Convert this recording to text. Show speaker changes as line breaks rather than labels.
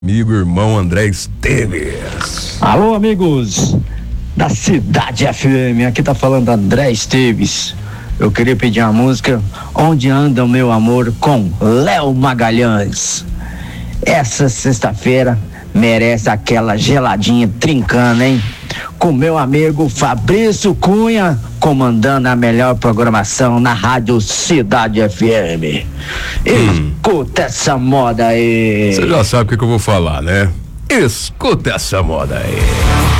Amigo, irmão André Esteves.
Alô, amigos da Cidade FM, aqui tá falando André Esteves. Eu queria pedir uma música, Onde Anda o Meu Amor, com Léo Magalhães. Essa sexta-feira merece aquela geladinha trincando, hein? Com meu amigo Fabrício Cunha, comandando a melhor programação na Rádio Cidade FM. Escuta essa moda aí.
Você já sabe o que eu vou falar, né? Escuta essa moda aí.